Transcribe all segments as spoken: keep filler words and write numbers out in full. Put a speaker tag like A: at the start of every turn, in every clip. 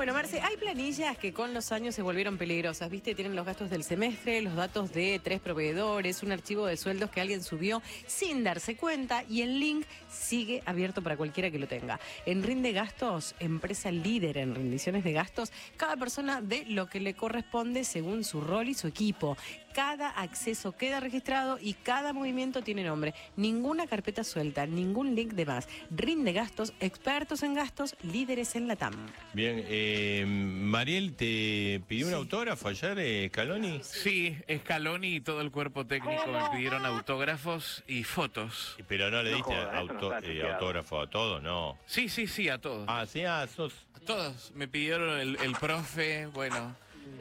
A: Bueno, Marce, hay planillas que con los años se volvieron peligrosas, ¿viste? Tienen los gastos del semestre, los datos de tres proveedores, un archivo de sueldos que alguien subió sin darse cuenta y el link sigue abierto para cualquiera que lo tenga. En Rinde Gastos, empresa líder en rendiciones de gastos, cada persona ve lo que le corresponde según su rol y su equipo. Cada acceso queda registrado y cada movimiento tiene nombre. Ninguna carpeta suelta, ningún link de más. Rinde Gastos, expertos en gastos, líderes en la T A M.
B: Bien, eh, Mariel, ¿te pidió un sí. autógrafo ayer, eh, Scaloni?
C: Sí, Scaloni y todo el cuerpo técnico me pidieron autógrafos y fotos.
B: Pero no le diste
D: No jodas,
B: auto,
D: no está
B: eh, autógrafo a todos, ¿no?
C: Sí, sí, sí, a todos.
B: Ah, sí, a sos...
C: A todos. Me pidieron el, el profe, bueno...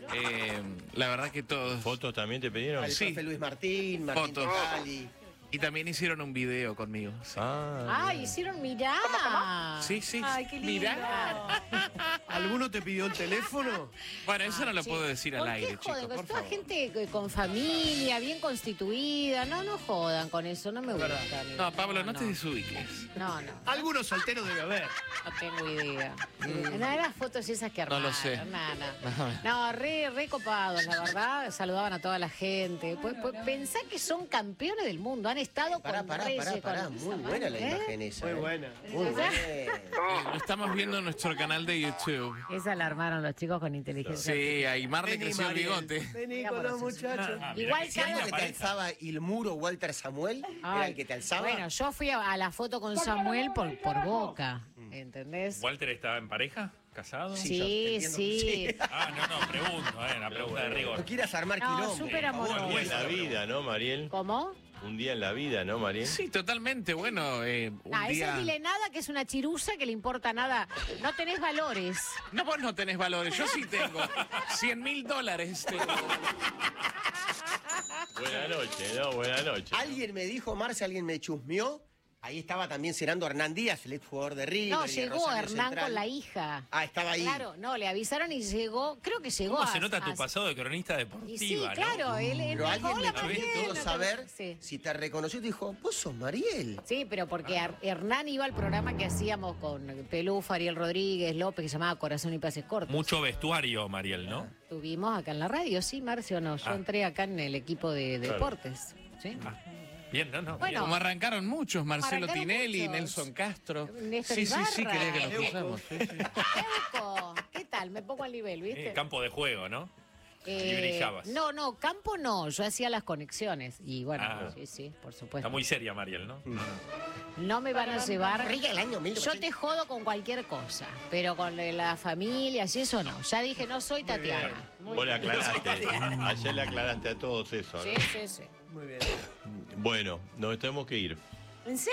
C: Eh, la verdad que todos.
B: ¿Fotos también te pidieron?
E: Al
C: Sí.
E: profe Luis Martín, Martín
C: Fotos.
E: Tocali.
C: Y también hicieron un video conmigo. Sí,
B: Ah,
A: Ay, hicieron mirar.
C: sí. sí.
A: Ay, qué lindo.
C: Mirá.
E: ¿Alguno te pidió el teléfono?
C: Bueno, eso no lo
A: Sí.
C: puedo decir al
A: ¿Por qué
C: aire,
A: joden?
C: chicos,
A: Con
C: por
A: toda
C: favor.
A: gente con familia, bien constituida. No, no jodan con eso, no me gusta. amigo.
C: No, Pablo, no te desubiques.
A: No, no,
E: Algunos solteros debe haber.
A: no tengo idea. Nada de las fotos esas que
C: No
A: armaron.
C: lo sé.
A: Nada, nada. No, re, re copados, la verdad. Saludaban a toda la gente. Pues, pues, pensá que son campeones del mundo. Han estado
E: Pará,
A: con
E: pará,
A: Reyes,
E: pará, pará.
A: con-
E: Muy buena la
A: ¿Eh?
E: imagen esa.
F: Muy
E: eh.
F: buena.
E: Muy buena.
C: Eh, lo estamos viendo en nuestro canal de YouTube.
A: Esa la armaron los chicos con inteligencia.
C: Sí, ahí Mar le
E: Vení,
C: creció el
E: Mariel.
C: bigote.
F: Vení con los muchachos.
A: Igual
E: ¿Sabes
A: cada...
E: que te alzaba el muro Walter Samuel? ¿Era
A: Ay,
E: el que te alzaba?
A: Bueno, yo fui a, a la foto con Samuel por, por Boca, ¿entendés?
G: ¿Walter estaba en pareja? ¿Casado?
E: Sí, yo te
A: Sí,
E: entiendo.
A: sí.
G: Ah, no, no, pregunto, eh, una pregunta de
E: No
G: rigor.
E: quieras armar
A: No,
E: quilombo.
A: súper
B: un día
A: amoroso.
B: en la vida, ¿no, Mariel?
A: ¿Cómo?
B: Un día en la vida, ¿no, Mariel?
C: Sí, totalmente. Bueno, eh, un
A: Ah, ese
C: día...
A: es dile nada, que es una chirusa que le importa nada. No tenés valores.
C: No, vos no tenés valores. Yo sí tengo. cien mil dólares. tengo.
B: Buenas noches, ¿no? Buenas noches.
E: Alguien me dijo, Marce, alguien me chusmeó. Ahí estaba también cenando Hernán Díaz, el exjugador de River.
A: No,
E: y de
A: llegó
E: Rosario
A: Hernán
E: Central.
A: con la hija.
E: Ah, estaba ahí.
A: Claro, no, le avisaron y llegó, creo que llegó
G: ¿Cómo
A: a-
G: se nota tu
A: a-
G: pasado de cronista
A: Y
G: deportiva,
A: sí,
G: ¿no?
A: claro, él, él
E: Pero
A: me dijo,
E: alguien me
A: "Hola, Mariel",
E: permitió
A: no,
E: saber
A: sí.
E: si te reconoció y te dijo, vos sos Mariel.
A: Sí, pero porque Her- Hernán iba al programa que hacíamos con Pelufo, Ariel Rodríguez, López, que se llamaba Corazón y Pases Cortos.
G: Mucho vestuario, Mariel, ¿no?
A: Tuvimos acá en la radio, sí, Marcio, no. Yo
G: Ah.
A: entré acá en el equipo de, de deportes. ¿Sí?
G: Bien, no, no.
A: Bueno.
C: Como arrancaron muchos, Marcelo
A: Arrancaron
C: Tinelli,
A: muchos.
C: Nelson Castro.
A: Néstor
C: Sí, sí, sí,
A: Ibarra.
C: quería que nos cruzamos. Sí, sí.
A: Euco, ¿qué tal? Me pongo al nivel,
G: bien.
A: ¿viste?
G: Eh, campo de juego, ¿no?
A: Eh,
G: y brillabas.
A: No, no, campo no. Yo hacía las conexiones. Y bueno,
G: Ah.
A: sí, sí, por
G: Está
A: supuesto.
G: muy seria, Mariel, ¿no?
A: No me van a llevar.
E: Rica el año mil
A: Yo te jodo con cualquier cosa, pero con la familia y eso no. Ya dije, no soy Tatiana. Muy
B: Vos le
A: bien.
B: aclaraste. Ayer le aclaraste a todos eso, ¿no?
A: Sí, sí, sí.
E: Muy bien.
B: Bueno, nos tenemos que ir.
A: ¿En serio?